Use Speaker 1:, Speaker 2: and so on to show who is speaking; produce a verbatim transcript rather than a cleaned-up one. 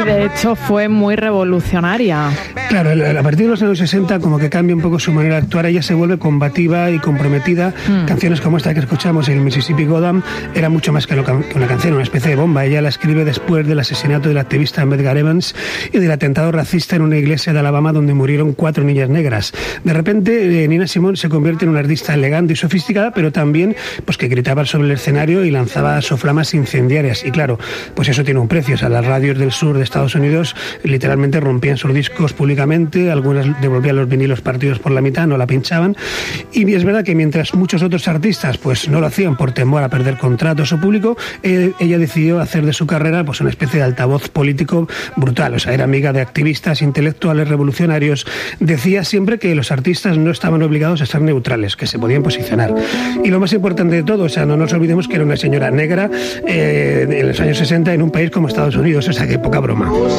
Speaker 1: de hecho fue muy revolucionaria.
Speaker 2: Claro, a partir de los años sesenta como que cambia un poco su manera de actuar, ella se vuelve combativa y comprometida. Mm. Canciones como esta que escuchamos, el Mississippi Goddam, era mucho más que una canción, una especie de bomba. Ella la escribe después del asesinato del activista Medgar Evans y del atentado racista en una iglesia de Alabama donde murieron cuatro niñas negras. De repente, eh, Nina Simone se convierte en una artista elegante y sofisticada, pero también pues que gritaba sobre el escenario y lanzaba soflamas incendiarias. Y claro, pues eso tiene un precio. O sea, las radios del sur de Estados Unidos literalmente rompían sus discos públicamente, algunas devolvían los vinilos partidos por la mitad, no la pinchaban. Y es verdad que mientras muchos otros artistas pues no lo hacían por temor a perder contratos o público, eh, ella decidió hacer de su carrera pues una especie de altavoz político brutal. O sea, era amiga de activistas, intelectuales, revolucionarios. Decía siempre que los artistas no estaban obligados a ser neutrales, que se podían posicionar. Y lo más importante de todo, o sea, no nos olvidemos que era una señora negra eh, en los años sesenta en un país como Estados Unidos, o sea, que poca broma.